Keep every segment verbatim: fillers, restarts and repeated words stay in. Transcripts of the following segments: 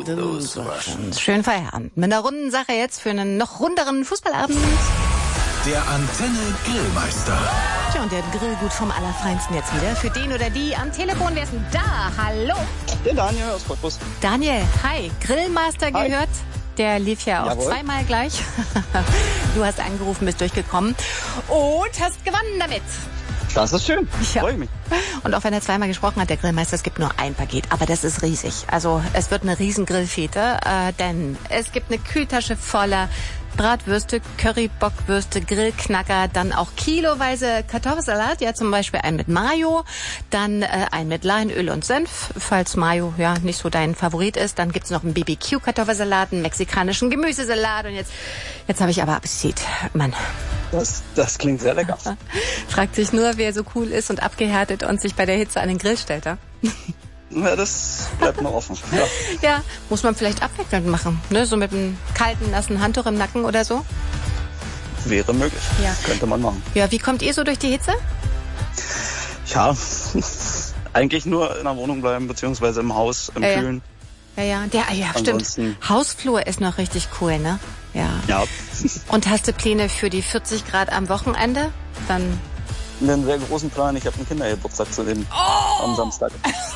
Schönen Feierabend. Mit einer runden Sache jetzt für einen noch runderen Fußballabend. Der Antenne Grillmeister. Tja, und der Grillgut vom Allerfeinsten jetzt wieder. Für den oder die am Telefon. Wer ist denn da? Hallo? Der Daniel aus Cottbus. Daniel, hi. Grillmeister Hi. Gehört. Der lief ja auch Jawohl. zweimal gleich. Du hast angerufen, bist durchgekommen und hast gewonnen damit. Das ist schön. Ja. Freue ich mich. Und auch wenn er zweimal gesprochen hat, der Grillmeister, es gibt nur ein Paket, aber das ist riesig. Also es wird eine riesen Grillfete, äh, denn es gibt eine Kühltasche voller Bratwürste, Currybockwürste, Grillknacker, dann auch kiloweise Kartoffelsalat, ja zum Beispiel einen mit Mayo, dann äh, einen mit Leinöl und Senf, falls Mayo ja nicht so dein Favorit ist. Dann gibt's noch einen B B Q-Kartoffelsalat, einen mexikanischen Gemüsesalat und jetzt, jetzt habe ich aber Appetit, Mann. Das, das klingt sehr lecker. Fragt sich nur, wer so cool ist und abgehärtet und sich bei der Hitze an den Grill stellt, ja? Ja, das bleibt noch offen. Ja. Ja, muss man vielleicht abwechselnd machen, ne? So mit einem kalten, nassen Handtuch im Nacken oder so. Wäre möglich. Ja. Könnte man machen. Ja, wie kommt ihr so durch die Hitze? Ja, eigentlich nur in der Wohnung bleiben, beziehungsweise im Haus, im Ja, ja. Kühlen. Ja, ja, der, ja, stimmt. Ansonsten- Hausflur ist noch richtig cool, ne? Ja. Ja, Und hast du Pläne für die vierzig Grad am Wochenende? Dann. einen sehr großen Plan. Ich habe einen Kindergeburtstag zu dem Oh! am Samstag.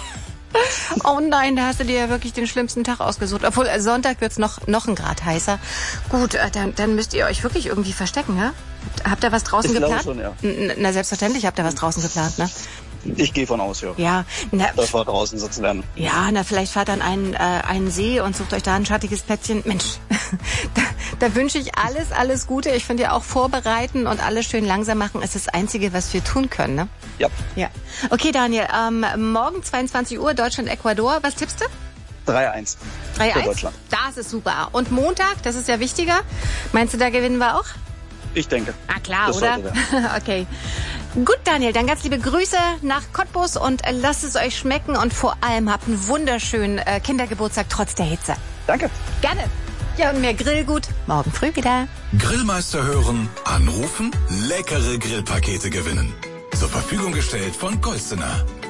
Oh nein, da hast du dir ja wirklich den schlimmsten Tag ausgesucht. Obwohl, äh, Sonntag wird's noch, noch ein Grad heißer. Gut, äh, dann, dann müsst ihr euch wirklich irgendwie verstecken, ne? Habt, habt ihr was draußen Ich glaube geplant? schon, ja. N- Na, selbstverständlich habt ihr was draußen geplant, ne? Ich gehe von aus, ja. Ja, na, Dass wir draußen sitzen werden. ja, na, vielleicht fahrt an einen, äh, einen See und sucht euch da ein schattiges Plätzchen. Mensch, da, da wünsche ich alles, alles Gute. Ich finde ja auch vorbereiten und alles schön langsam machen ist das Einzige, was wir tun können, ne? Ja, Ja. Okay, Daniel, ähm, morgen zweiundzwanzig Uhr, Deutschland, Ecuador. Was tippst du? drei eins. drei Für eins? Deutschland. Das ist super. Und Montag, das ist ja wichtiger. Meinst du, da gewinnen wir auch? Ich denke. Ah, klar, Das oder? sollte Okay. Gut, Daniel, dann ganz liebe Grüße nach Cottbus und äh, lasst es euch schmecken und vor allem habt einen wunderschönen äh, Kindergeburtstag trotz der Hitze. Danke. Gerne. Ja, und mehr Grillgut morgen früh wieder. Grillmeister hören, anrufen, leckere Grillpakete gewinnen. Zur Verfügung gestellt von Golstener.